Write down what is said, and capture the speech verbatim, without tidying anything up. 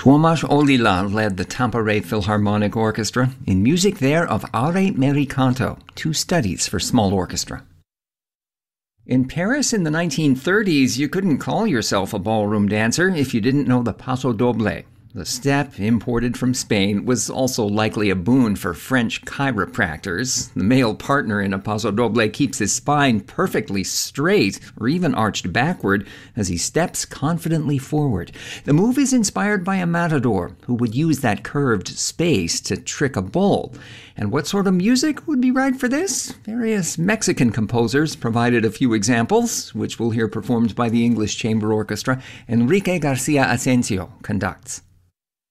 Tomasz Olila led the Tampere Philharmonic Orchestra in music there of Are Mericanto, two studies for small orchestra. In Paris in the nineteen thirties, you couldn't call yourself a ballroom dancer if you didn't know the Paso Doble. The step, imported from Spain, was also likely a boon for French chiropractors. The male partner in a Paso Doble keeps his spine perfectly straight, or even arched backward, as he steps confidently forward. The move is inspired by a matador, who would use that curved space to trick a bull. And what sort of music would be right for this? Various Mexican composers provided a few examples, which we'll hear performed by the English Chamber Orchestra. Enrique Garcia Asensio conducts.